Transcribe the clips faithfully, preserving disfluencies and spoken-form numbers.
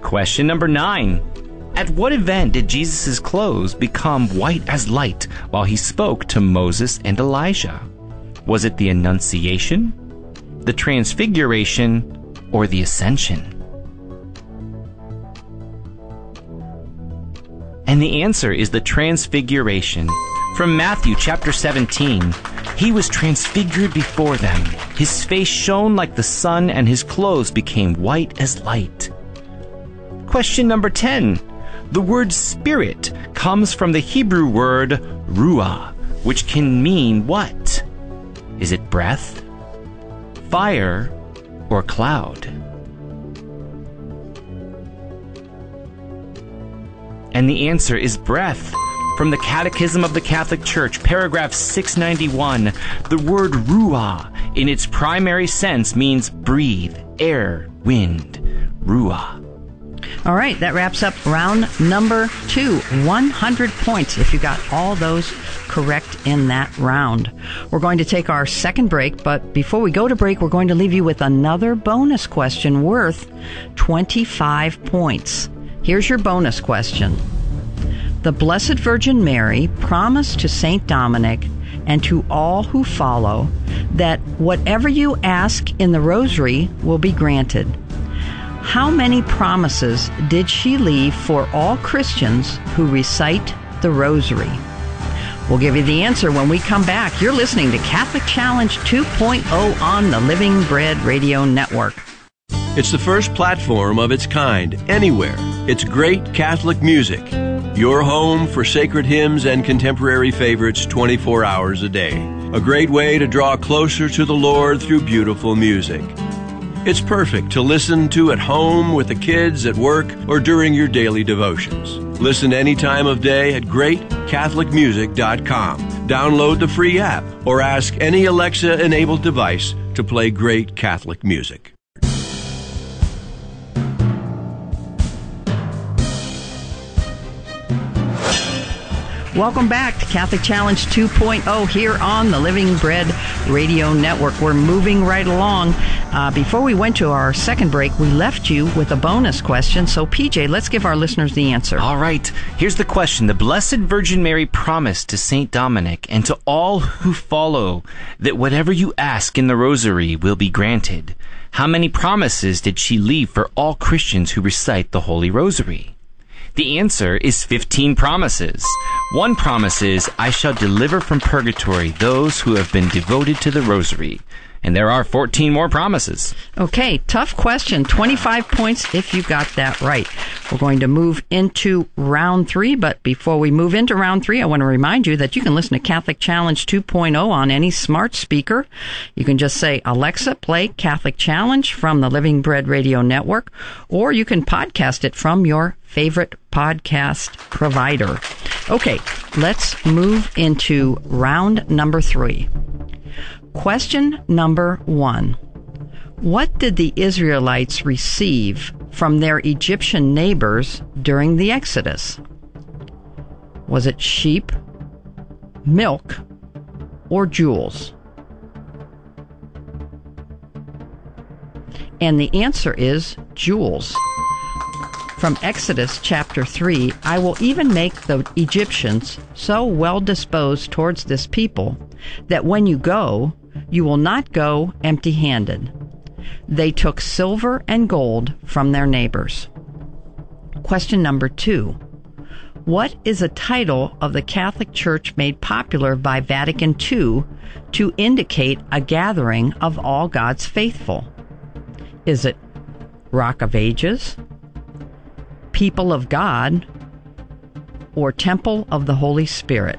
Question number nine. At what event did Jesus' clothes become white as light while he spoke to Moses and Elijah? Was it the Annunciation, the Transfiguration, or the Ascension? And the answer is the Transfiguration. From Matthew chapter seventeen, he was transfigured before them. His face shone like the sun, and his clothes became white as light. Question number ten. The word spirit comes from the Hebrew word ruah, which can mean what? Is it breath, fire, or cloud? And the answer is breath. From the Catechism of the Catholic Church, paragraph six ninety-one, the word ruah in its primary sense means breathe, air, wind, ruah. All right, that wraps up round number two. one hundred points if you got all those correct in that round. We're going to take our second break, but before we go to break, we're going to leave you with another bonus question worth twenty-five points. Here's your bonus question. The Blessed Virgin Mary promised to Saint Dominic and to all who follow that whatever you ask in the rosary will be granted. How many promises did she leave for all Christians who recite the rosary? We'll give you the answer when we come back. You're listening to Catholic Challenge two point oh on the Living Bread Radio Network. It's the first platform of its kind anywhere. It's great Catholic music. Your home for sacred hymns and contemporary favorites twenty-four hours a day. A great way to draw closer to the Lord through beautiful music. It's perfect to listen to at home with the kids, at work, or during your daily devotions. Listen any time of day at great catholic music dot com. Download the free app or ask any Alexa-enabled device to play great Catholic music. Welcome back to Catholic Challenge two point oh here on the Living Bread Radio Network. We're moving right along. Uh, before we went to our second break, we left you with a bonus question. So, P J, let's give our listeners the answer. All right. Here's the question. The Blessed Virgin Mary promised to Saint Dominic and to all who follow that whatever you ask in the rosary will be granted. How many promises did she leave for all Christians who recite the Holy Rosary? The answer is fifteen promises. One promise is, I shall deliver from purgatory those who have been devoted to the rosary. And there are fourteen more promises. Okay, tough question. twenty-five points if you got that right. We're going to move into round three, but before we move into round three, I want to remind you that you can listen to Catholic Challenge two point oh on any smart speaker. You can just say, Alexa, play Catholic Challenge from the Living Bread Radio Network, or you can podcast it from your favorite podcast provider. Okay, let's move into round number three. Question number one. What did the Israelites receive from their Egyptian neighbors during the Exodus? Was it sheep, milk, or jewels? And the answer is jewels. From Exodus chapter three, I will even make the Egyptians so well disposed towards this people that when you go, you will not go empty-handed. They took silver and gold from their neighbors. Question number two. What is a title of the Catholic Church made popular by Vatican two to indicate a gathering of all God's faithful? Is it Rock of Ages, People of God, or Temple of the Holy Spirit?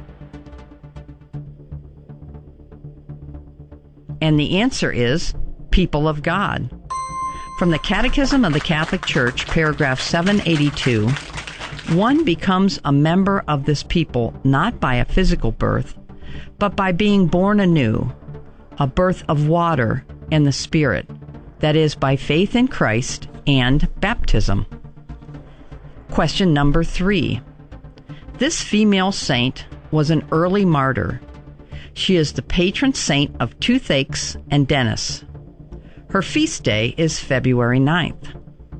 And the answer is People of God. From the Catechism of the Catholic Church, paragraph seven eighty-two, one becomes a member of this people not by a physical birth, but by being born anew, a birth of water and the Spirit, that is, by faith in Christ and baptism. Question number three. This female saint was an early martyr. She is the patron saint of toothaches and dentists. Her feast day is February ninth.